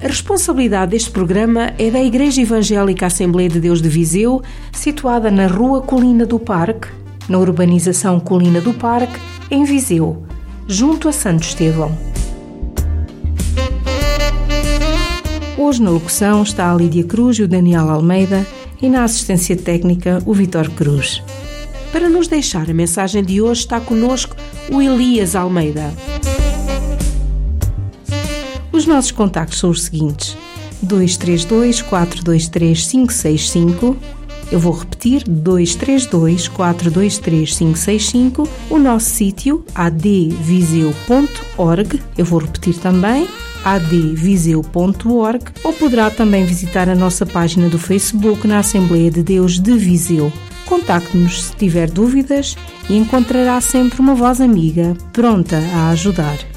A responsabilidade deste programa é da Igreja Evangélica Assembleia de Deus de Viseu, situada na Rua Colina do Parque, na urbanização Colina do Parque, em Viseu, junto a Santo Estevão. Hoje na locução está a Lídia Cruz e o Daniel Almeida e na assistência técnica o Vítor Cruz. Para nos deixar a mensagem de hoje está connosco o Elias Almeida. Os nossos contactos são os seguintes: 232-423-565. Eu vou repetir: 232-423-565. O nosso sítio, adviseu.org. Eu vou repetir também: adviseu.org. Ou poderá também visitar a nossa página do Facebook na Assembleia de Deus de Viseu. Contacte-nos se tiver dúvidas e encontrará sempre uma voz amiga pronta a ajudar.